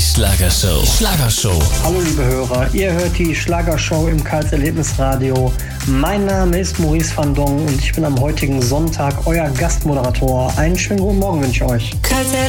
Die Schlagershow. Schlagershow. Hallo liebe Hörer, ihr hört die Schlagershow im Karls Erlebnisradio. Mein Name ist Maurice van Dong und ich bin am heutigen Sonntag euer Gastmoderator. Einen schönen guten Morgen wünsche ich euch.